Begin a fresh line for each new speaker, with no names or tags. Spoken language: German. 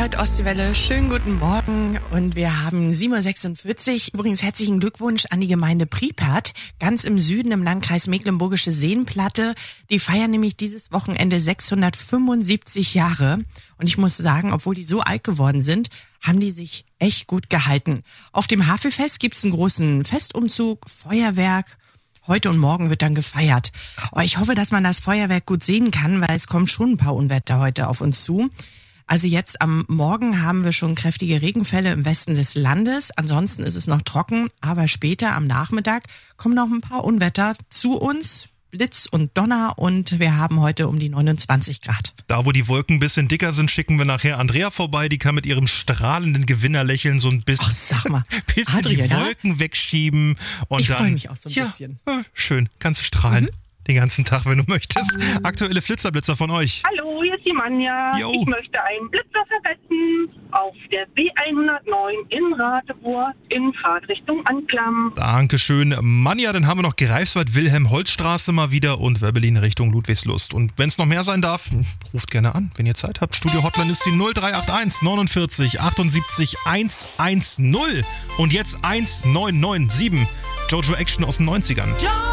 hört Ostwelle. Schönen guten Morgen und wir haben 7.46 Uhr. Übrigens herzlichen Glückwunsch an die Gemeinde Pripyat, ganz im Süden im Landkreis Mecklenburgische Seenplatte. Die feiern nämlich dieses Wochenende 675 Jahre. Und ich muss sagen, obwohl die so alt geworden sind, haben die sich echt gut gehalten. Auf dem Havelfest gibt's einen großen Festumzug, Feuerwerk. Heute und morgen wird dann gefeiert. Oh, ich hoffe, dass man das Feuerwerk gut sehen kann, weil es kommen schon ein paar Unwetter heute auf uns zu. Also jetzt am Morgen haben wir schon kräftige Regenfälle im Westen des Landes. Ansonsten ist es noch trocken, aber später am Nachmittag kommen noch ein paar Unwetter zu uns. Blitz und Donner und wir haben heute um die 29 Grad.
Da, wo die Wolken ein bisschen dicker sind, schicken wir nachher Andrea vorbei. Die kann mit ihrem strahlenden Gewinnerlächeln so ein bisschen,
sag mal,
bisschen
Adria,
die Wolken wegschieben. Und
ich
dann
freue mich auch so ein bisschen.
Schön, kannst du strahlen. Den ganzen Tag, wenn du möchtest. Aktuelle Flitzer von euch.
Hallo, hier ist die Manja.
Jo.
Ich möchte einen Blitzer vergessen auf der B109 in Radeburg in Fahrtrichtung Anklam.
Dankeschön. Manja, dann haben wir noch Greifswald-Wilhelm-Holtstraße mal wieder und Werbelin Richtung Ludwigslust. Und wenn es noch mehr sein darf, ruft gerne an, wenn ihr Zeit habt. Studio-Hotline ist die 0381 49 78 110 und jetzt 1997. Jojo Action aus den 90ern.